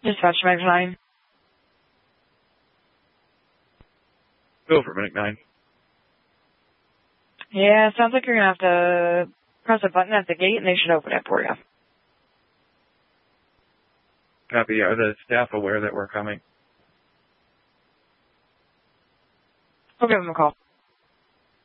Dispatch Mag 9. Go for Mag 9. Yeah, sounds like you're going to have to press a button at the gate and they should open it for you. Copy. Are the staff aware that we're coming? I'll give them a call.